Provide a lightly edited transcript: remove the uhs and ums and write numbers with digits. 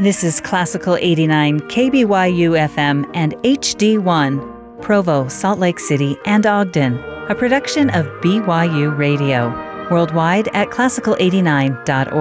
This is Classical 89 KBYU FM and HD1, Provo, Salt Lake City, and Ogden, a production of BYU Radio. Worldwide at classical89.org.